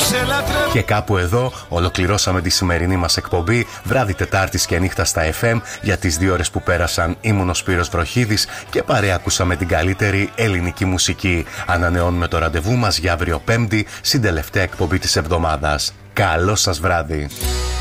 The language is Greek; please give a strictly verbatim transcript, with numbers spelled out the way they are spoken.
Και κάπου εδώ ολοκληρώσαμε τη σημερινή μας εκπομπή, βράδυ Τετάρτης και νύχτα στα εφ εμ. Για τις δύο ώρες που πέρασαν ήμουν ο Σπύρος Βροχίδης και παρέα ακούσαμε την καλύτερη ελληνική μουσική. Ανανεώνουμε το ραντεβού μας για αύριο Πέμπτη, στην τελευταία εκπομπή της εβδομάδας. Καλό σας βράδυ.